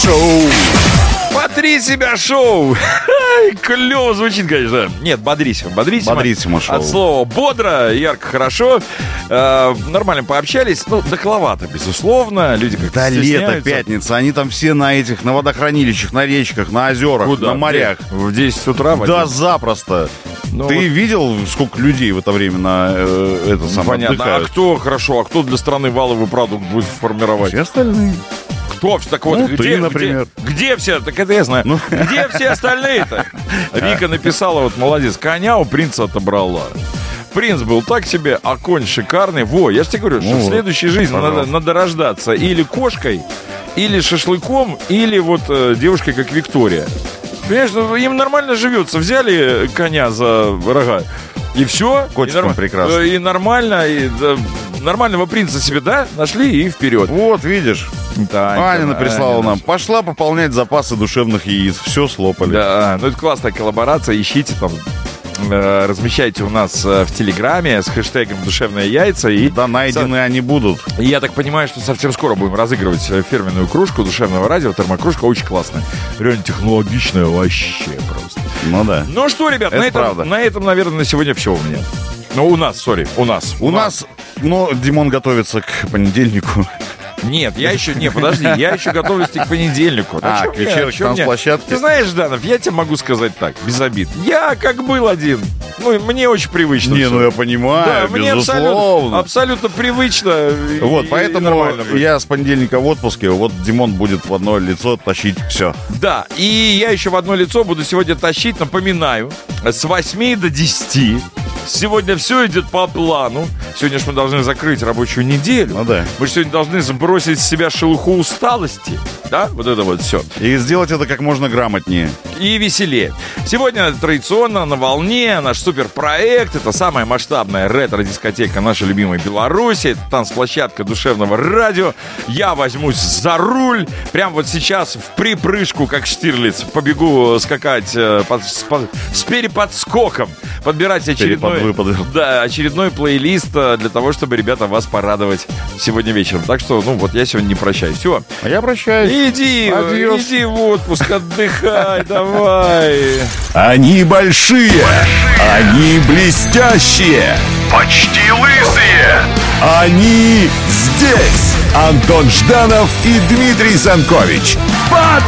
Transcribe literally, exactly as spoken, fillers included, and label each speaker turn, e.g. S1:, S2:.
S1: шоу.
S2: Бодри себя шоу. Клево звучит, конечно. Нет, бодрисимо, бодрисимо.
S1: Бодрисимо шоу.
S2: От слова бодро, ярко, хорошо. Э, нормально пообщались. Ну, дохловато, безусловно. Люди как-то
S1: Да,
S2: стесняются.
S1: лето, пятница. Они там все на этих, на водохранилищах, на речках, на озерах,
S2: Куда?
S1: на морях.
S2: В десять утра?
S1: Да,
S2: Вадим?
S1: запросто.
S2: Ну,
S1: Ты
S2: вот
S1: видел, сколько людей в это время на э, это самое
S2: понятно.
S1: отдыхают?
S2: А кто, хорошо, а кто для страны валовый продукт будет формировать?
S1: Все остальные.
S2: Кто? Так вот,
S1: Ну,
S2: где,
S1: ты, например.
S2: Где, где все? Так это я знаю.
S1: Ну.
S2: Где все остальные-то? Вика написала, вот молодец, коня у принца отобрала. Принц был так себе, а конь шикарный. Во, я же тебе говорю, что
S1: Ну,
S2: в следующей жизни надо, надо рождаться или кошкой, или шашлыком, или вот э, девушкой, как Виктория. Понимаешь, ну, им нормально живется. Взяли коня за рога, и все.
S1: Котиком
S2: и норм-
S1: прекрасно.
S2: И нормально, и да, нормального принца себе, да, нашли и вперед.
S1: Вот, видишь.
S2: Танька,
S1: Аня прислала
S2: Аня
S1: нам.
S2: наша.
S1: Пошла пополнять запасы душевных яиц. Все слопали.
S2: Да, ну это классная коллаборация. Ищите там, э, размещайте у нас э, в Телеграме с хэштегом «Душевные яйца». И,
S1: Да, найдены они будут.
S2: и я так понимаю, что совсем скоро будем разыгрывать э, фирменную кружку душевного радио. Термокружка очень классная. Реально технологичная вообще просто.
S1: Ну да.
S2: Ну что, ребят,
S1: Это
S2: на этом,
S1: правда.
S2: на этом, наверное, на сегодня все у меня. Ну, у нас, сори, у нас.
S1: У нас, ну, Димон готовится к понедельнику.
S2: Нет, я еще... Не, подожди, я еще готовлюсь к понедельнику.
S1: А,
S2: чё
S1: к
S2: мне-
S1: вечерней
S2: чё мне?
S1: танцплощадке?
S2: Ты знаешь, Жданов, я тебе могу сказать так, без обид. Я как был один. Ну, мне очень привычно.
S1: Не,
S2: всё.
S1: ну я
S2: Да,
S1: понимаю,
S2: мне абсолютно,
S1: безусловно.
S2: абсолютно привычно. и-
S1: Вот,
S2: и
S1: поэтому
S2: нормально будет.
S1: я с понедельника в отпуске, вот Димон будет в одно лицо тащить все.
S2: Да, и я еще в одно лицо буду сегодня тащить, напоминаю, с восьми до десяти. Сегодня все идет по плану. Сегодня же мы должны закрыть рабочую неделю.
S1: Ну да.
S2: Мы же сегодня должны сбросить с себя шелуху усталости. Да, вот это вот все.
S1: И сделать это как можно грамотнее.
S2: И веселее. Сегодня традиционно на волне наш суперпроект. Это самая масштабная ретро-дискотека нашей любимой Беларуси. Это танцплощадка душевного радио. Я возьмусь за руль. Прямо вот сейчас в припрыжку, как Штирлиц, побегу скакать э, под- с, под- с переподскоком. Подбирать очередной,
S1: Перепод-выпад.
S2: да, очередной плейлист э, для того, чтобы, ребята, вас порадовать сегодня вечером. Так что, ну вот, я сегодня не прощаюсь. Все.
S1: А я прощаюсь.
S2: Иди,
S1: Адьос.
S2: иди в отпуск, отдыхай, давай.
S3: Они большие, они блестящие,
S4: Почти лысые.
S3: они здесь. Антон Жданов и Дмитрий Санкович.